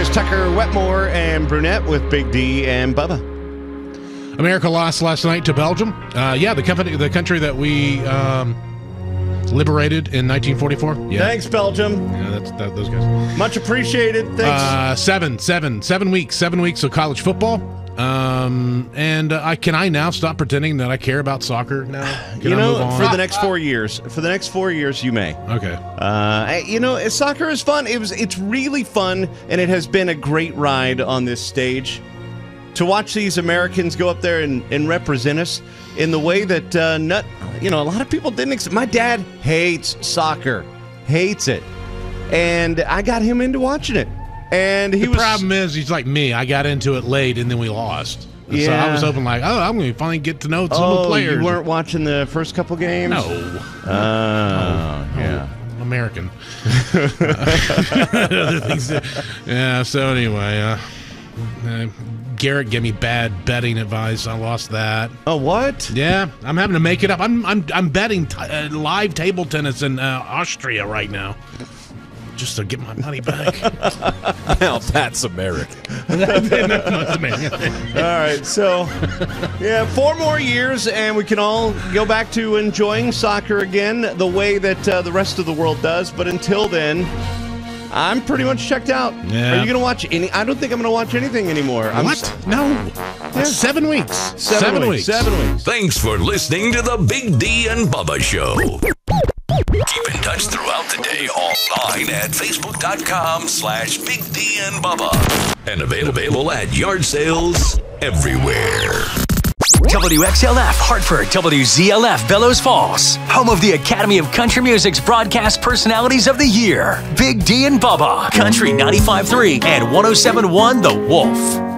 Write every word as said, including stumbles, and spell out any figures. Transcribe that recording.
is Tucker Wetmore and Brunette with Big D and Bubba. America lost last night to Belgium. Uh, yeah, the company, the country that we um, liberated in nineteen forty-four. Yeah. Thanks, Belgium. Yeah, that's that, those guys. Much appreciated. Thanks. Uh, seven, seven, seven weeks, seven weeks of college football. Um, and uh, I can I now stop pretending that I care about soccer now? Can you I know, move on? for the next four years, for the next four years, you may. Okay. Uh, you know, soccer is fun. It was, it's really fun, and it has been a great ride on this stage. To watch these Americans go up there and, and represent us in the way that, uh, not, you know, a lot of people didn't accept. My dad hates soccer, hates it, and I got him into watching it. And he the was. problem is, he's like me. I got into it late, and then we lost. And Yeah. So I was hoping, like, oh, I'm going to finally get to know some of the Oh, players. you weren't watching the first couple games? No. Oh, yeah. Oh, American. Other things that- yeah. So anyway, uh, uh, Garrett gave me bad betting advice. I lost that. Oh, what? Yeah, I'm having to make it up. I'm I'm I'm betting t- uh, live table tennis in uh, Austria right now, just to get my money back. Now that's American. All right, so yeah, four more years, and we can all go back to enjoying soccer again the way that uh, the rest of the world does. But until then, I'm pretty much checked out. Yeah. Are you going to watch any? I don't think I'm going to watch anything anymore. I'm What? s- No. Yeah. Seven weeks. Seven, weeks. Seven weeks. Thanks for listening to the Big D and Bubba Show. Keep in touch throughout the day online at facebook.com slash Big D and Bubba. And available at yard sales everywhere. W X L F Hartford, W Z L F Bellows Falls, home of the Academy of Country Music's Broadcast Personalities of the Year, Big D and Bubba, Country ninety-five point three and one oh seven point one The Wolf.